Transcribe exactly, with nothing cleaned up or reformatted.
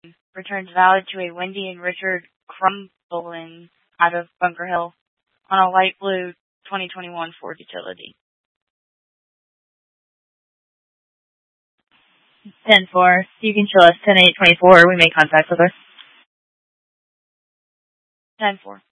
returns valid to a Wendy and Richard Crumbling out of Bunker Hill on a light blue twenty twenty-one Ford Utility. ten four. You can show us ten eight twenty-four. We make contact with her. ten four.